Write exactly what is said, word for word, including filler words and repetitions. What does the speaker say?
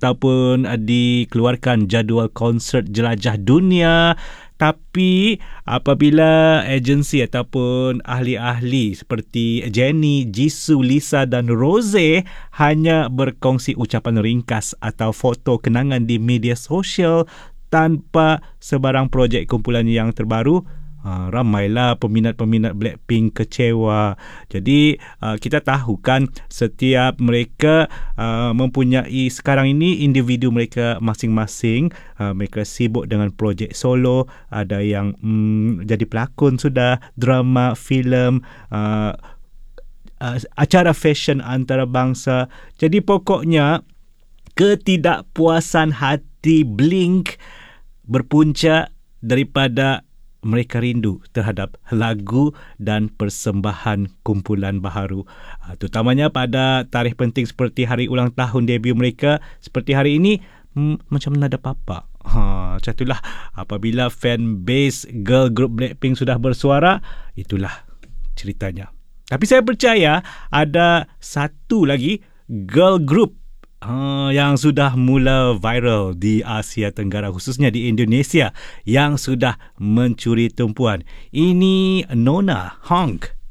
ataupun uh, dikeluarkan jadual konsert jelajah dunia. Tapi apabila agensi ataupun ahli-ahli seperti Jenny, Jisoo, Lisa dan Rose hanya berkongsi ucapan ringkas atau foto kenangan di media sosial tanpa sebarang projek kumpulan yang terbaru, Ha, ramailah peminat-peminat Blackpink kecewa. Jadi uh, kita tahu kan setiap mereka uh, mempunyai sekarang ini individu mereka masing-masing. Uh, mereka sibuk dengan projek solo. Ada yang mm, jadi pelakon sudah, drama, filem, uh, uh, acara fashion antarabangsa. Jadi pokoknya ketidakpuasan hati Blink berpunca daripada mereka rindu terhadap lagu dan persembahan kumpulan baharu. Uh, terutamanya pada tarikh penting seperti hari ulang tahun debut mereka. Seperti hari ini, hmm, macam mana ada apa-apa. Ha, macam itulah. Apabila fan base girl group Blackpink sudah bersuara, itulah ceritanya. Tapi saya percaya ada satu lagi girl group Uh, yang sudah mula viral di Asia Tenggara, khususnya di Indonesia, yang sudah mencuri tumpuan. Ini Nona, Honk.